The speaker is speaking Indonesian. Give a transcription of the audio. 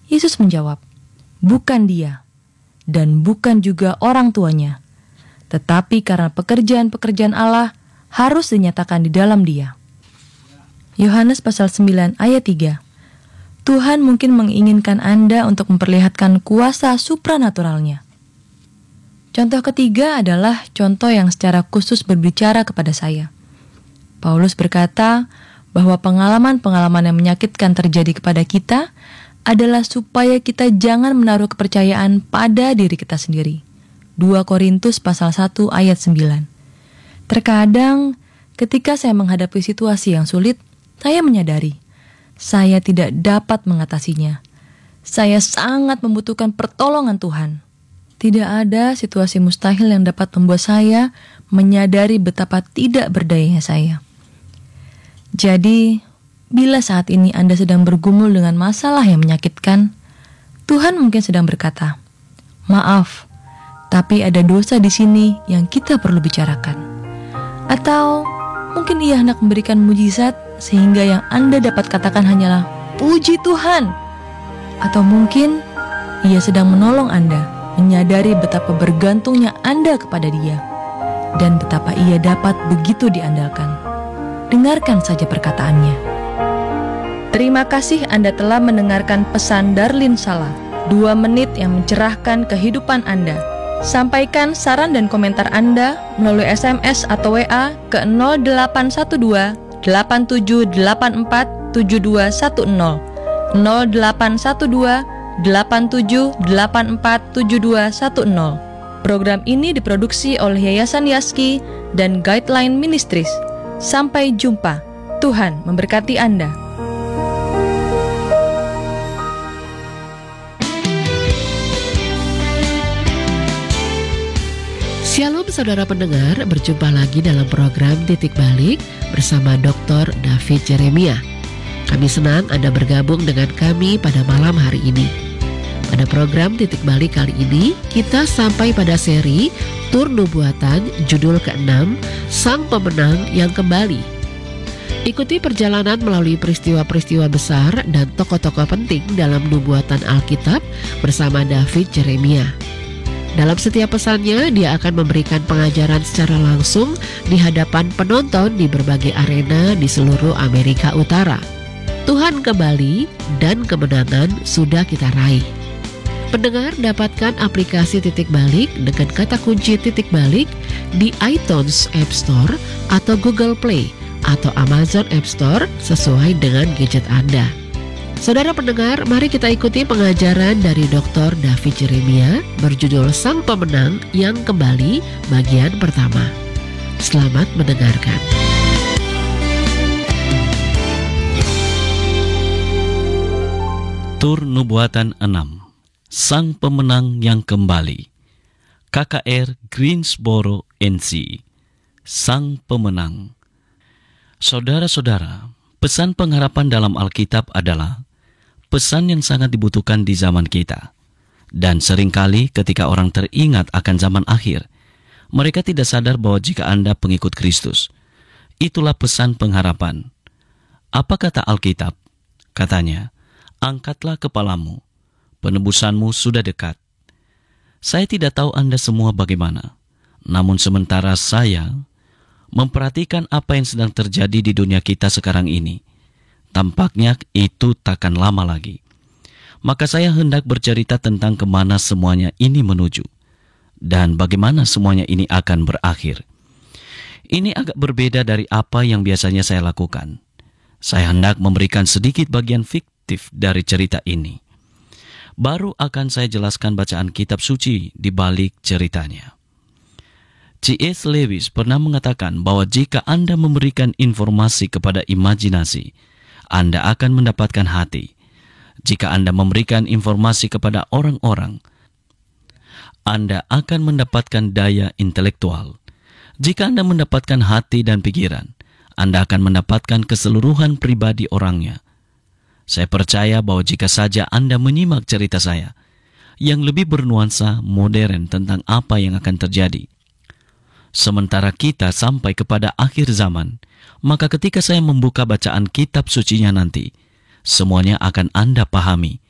Yesus menjawab, "Bukan dia, dan bukan juga orang tuanya, tetapi karena pekerjaan-pekerjaan Allah harus dinyatakan di dalam dia." Yohanes pasal 9 ayat 3. Tuhan mungkin menginginkan Anda untuk memperlihatkan kuasa supranaturalnya. Contoh ketiga adalah contoh yang secara khusus berbicara kepada saya. Paulus berkata bahwa pengalaman-pengalaman yang menyakitkan terjadi kepada kita adalah supaya kita jangan menaruh kepercayaan pada diri kita sendiri. 2 Korintus pasal 1 ayat 9. Terkadang ketika saya menghadapi situasi yang sulit, saya menyadari saya tidak dapat mengatasinya. Saya sangat membutuhkan pertolongan Tuhan. Tidak ada situasi mustahil yang dapat membuat saya menyadari betapa tidak berdayanya saya. Jadi, bila saat ini Anda sedang bergumul dengan masalah yang menyakitkan, Tuhan mungkin sedang berkata, "Maaf, tapi ada dosa di sini yang kita perlu bicarakan." Atau mungkin Ia hendak memberikan mujizat sehingga yang Anda dapat katakan hanyalah, "Puji Tuhan." Atau mungkin Ia sedang menolong Anda menyadari betapa bergantungnya Anda kepada Dia dan betapa Ia dapat begitu diandalkan. Dengarkan saja perkataannya. Terima kasih Anda telah mendengarkan pesan Darlin Sala, 2 menit yang mencerahkan kehidupan Anda. Sampaikan saran dan komentar Anda melalui SMS atau WA ke 0812 8784 7210 0812 87847210. Program ini diproduksi oleh Yayasan Yaski dan Guideline Ministries. Sampai jumpa. Tuhan memberkati Anda. Shalom saudara pendengar, berjumpa lagi dalam program Titik Balik bersama Dr. David Jeremia. Kami senang Anda bergabung dengan kami pada malam hari ini. Pada program Titik Balik kali ini, kita sampai pada seri Tur Nubuatan judul ke-6, Sang Pemenang yang Kembali. Ikuti perjalanan melalui peristiwa-peristiwa besar dan tokoh-tokoh penting dalam nubuatan Alkitab bersama David Jeremia. Dalam setiap pesannya, dia akan memberikan pengajaran secara langsung di hadapan penonton di berbagai arena di seluruh Amerika Utara. Tuhan kembali dan kemenangan sudah kita raih. Pendengar dapatkan aplikasi Titik Balik dengan kata kunci Titik Balik di iTunes App Store atau Google Play atau Amazon App Store sesuai dengan gadget Anda. Saudara pendengar, mari kita ikuti pengajaran dari Dr. David Jeremia berjudul Sang Pemenang yang Kembali bagian pertama. Selamat mendengarkan. Tur Nubuatan 6, Sang Pemenang yang Kembali. KKR Greensboro, NC. Sang Pemenang. Saudara-saudara, pesan pengharapan dalam Alkitab adalah pesan yang sangat dibutuhkan di zaman kita. Dan seringkali ketika orang teringat akan zaman akhir, mereka tidak sadar bahwa jika Anda pengikut Kristus, itulah pesan pengharapan. Apa kata Alkitab? Katanya, angkatlah kepalamu, penebusanmu sudah dekat. Saya tidak tahu Anda semua bagaimana, namun sementara saya memperhatikan apa yang sedang terjadi di dunia kita sekarang ini, tampaknya itu takkan lama lagi. Maka saya hendak bercerita tentang kemana semuanya ini menuju, dan bagaimana semuanya ini akan berakhir. Ini agak berbeda dari apa yang biasanya saya lakukan. Saya hendak memberikan sedikit bagian fiktif dari cerita ini. Baru akan saya jelaskan bacaan kitab suci di balik ceritanya. C.S. Lewis pernah mengatakan bahwa jika Anda memberikan informasi kepada imajinasi, Anda akan mendapatkan hati. Jika Anda memberikan informasi kepada orang-orang, Anda akan mendapatkan daya intelektual. Jika Anda mendapatkan hati dan pikiran, Anda akan mendapatkan keseluruhan pribadi orangnya. Saya percaya bahwa jika saja Anda menyimak cerita saya, yang lebih bernuansa modern tentang apa yang akan terjadi, sementara kita sampai kepada akhir zaman, maka ketika saya membuka bacaan kitab sucinya nanti, semuanya akan Anda pahami